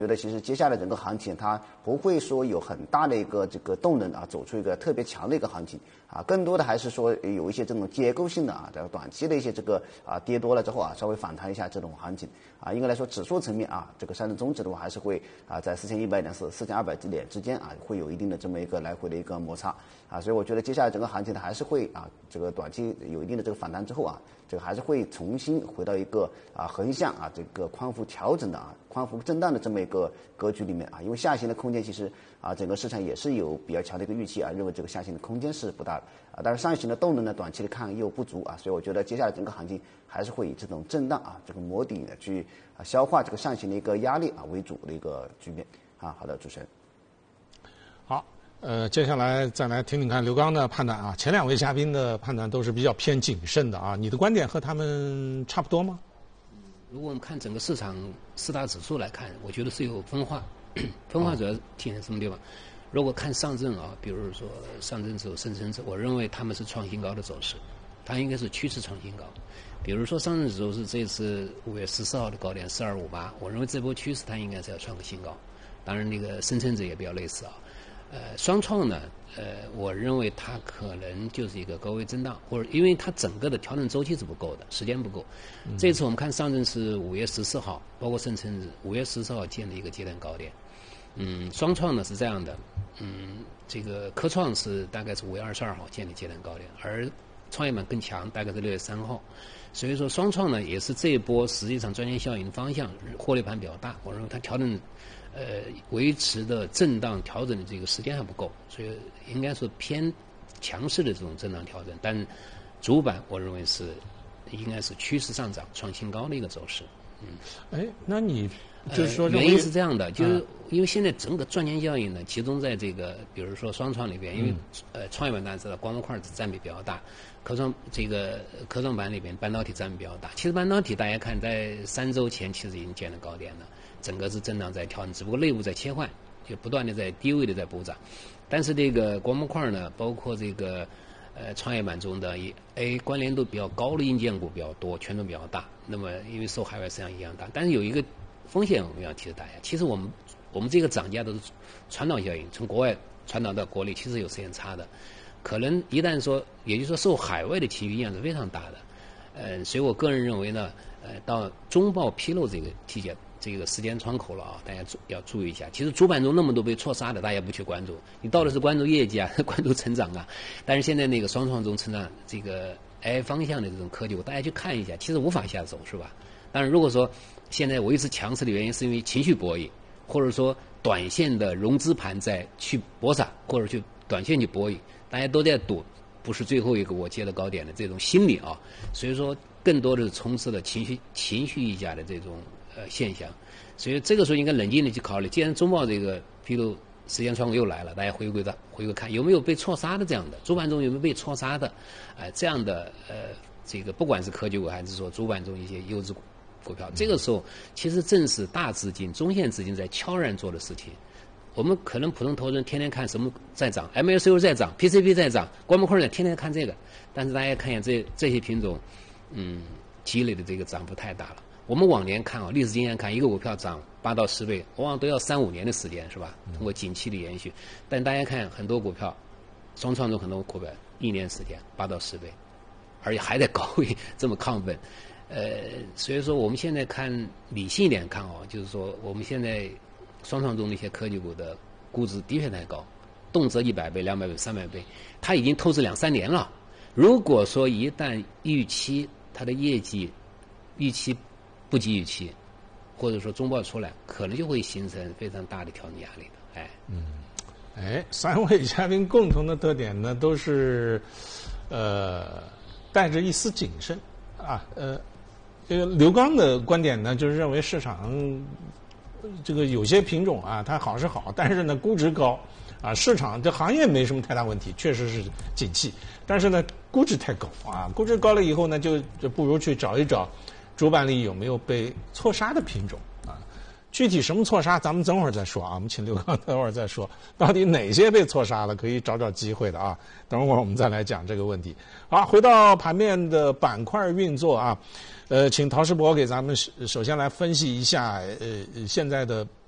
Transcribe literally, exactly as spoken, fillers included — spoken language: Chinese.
觉得其实接下来整个行情它不会说有很大的一个这个动能啊，走出一个特别强的一个行情啊，更多的还是说有一些这种结构性的啊，这个短期的一些这个啊跌多了之后啊，稍微反弹一下这种行情啊，应该来说指数层面啊，这个上证综指的话还是会啊在四千一百点四四千二百点之间啊，会有一定的这么一个来回的一个摩擦啊，所以我觉得接下来整个行情呢还是会啊这个短期有一定的这个反弹之后啊，这个还是会重新回到一个啊横向啊这个宽幅调整的啊宽幅震荡的这么一个格局里面啊，因为下行的空间其实啊整个市场也是有比较强的一个预期啊，认为这个下行的空间是不大的啊，但是上行的动能呢短期的看又不足啊，所以我觉得接下来整个行情还是会以这种震荡啊这个磨顶的去啊消化这个上行的一个压力啊为主的一个局面啊。好的，主持人。 好。呃，接下来再来听听看刘刚的判断啊。前两位嘉宾的判断都是比较偏谨慎的啊，你的观点和他们差不多吗？ 如果我们看整个市场四大指数来看，我觉得是有分化，分化主要体现什么地方？如果看上证啊，比如说上证指数、深成指，我认为他们是创新高的走势，它应该是趋势创新高。比如说上证指数是这次五月十四号的高点四二五八，我认为这波趋势它应该是要创个新高。当然，那个深成指也比较类似啊。呃，双创呢，呃，我认为它可能就是一个高位震荡，或者因为它整个的调整周期是不够的，时间不够。嗯、这次我们看上证是五月十四号，包括深成指五月十四号建的一个阶段高点。嗯，双创呢是这样的，嗯，这个科创是大概是五月二十二号建的阶段高点，而创业板更强，大概是六月三号。所以说双创呢也是这一波实际上专家效应的方向，获利盘比较大，我认为它调整。呃，维持的震荡调整的这个时间还不够，所以应该说偏强势的这种震荡调整。但主板我认为是应该是趋势上涨、创新高的一个走势。嗯， 哎，那你就是说、 呃、原因是这样的，就是因为现在整个赚钱效应呢集中在这个，比如说双创里边，因为、嗯、呃创业板大家知道光模块占比比较大，科创这个科创板里边半导体占比比较大。其实半导体大家看在三周前其实已经见了高点了。整个是震荡在调整，只不过内部在切换，就不断的在低位的在补涨。但是这个光模块呢，包括这个呃创业板中的一 A 关联度比较高的硬件股比较多，权重比较大。那么因为受海外市场影响大，但是有一个风险我们要提示大家，其实我们我们这个涨价都是传导效应，从国外传导到国内，其实有时间差的。可能一旦说，也就是说受海外的情绪影响是非常大的。呃，所以我个人认为呢，呃，到中报披露这个期间。这个时间窗口了啊，大家要注意一下。其实主板中那么多被错杀的，大家不去关注，你到底是关注业绩啊，关注成长啊。但是现在那个双创中成长这个 A I 方向的这种科技股，大家去看一下，其实无法下手，是吧？当然，如果说现在维持强势的原因是因为情绪博弈，或者说短线的融资盘在去搏杀，或者去短线去博弈，大家都在赌，不是最后一个我接的高点的这种心理啊。所以说，更多的是充斥了情绪情绪溢价的这种。呃，现象，所以这个时候应该冷静的去考虑。既然中报这个披露时间窗口又来了，大家回归到回归看有没有被错杀的这样的，主板中有没有被错杀的，呃，这样的呃，这个不管是科技股还是说主板中一些优质股股票，这个时候其实正是大资金、中线资金在悄然做的事情。我们可能普通投资人天天看什么在涨 ，M A C U 在涨 ，P C B 在涨，光模块在天天看这个，但是大家看一下这这些品种，嗯，积累的这个涨幅太大了。我们往年看啊，历史经验看，一个股票涨八到十倍，往往都要三五年的时间，是吧？通过景气的延续。但大家看很多股票，双创中很多股票一年时间八到十倍，而且还在高位这么亢奋。呃，所以说我们现在看理性一点看哦，就是说我们现在双创中的一些科技股的估值的确太高，动辄一百倍、两百倍、三百倍，它已经透支两三年了。如果说一旦预期它的业绩预期不及预期，或者说中报出来，可能就会形成非常大的调整压力的。哎， 嗯，哎，三位嘉宾共同的特点呢，都是呃带着一丝谨慎啊。呃，这个刘刚的观点呢，就是认为市场这个有些品种啊，它好是好，但是呢估值高啊，市场这行业没什么太大问题，确实是景气，但是呢估值太高啊，估值高了以后呢，就就不如去找一找。主板里有没有被错杀的品种啊？具体什么错杀，咱们等会儿再说啊。我们请刘刚等会儿再说，到底哪些被错杀了，可以找找机会的啊。等会儿我们再来讲这个问题。好，回到盘面的板块运作啊，呃，请陶世博给咱们首先来分析一下呃现在的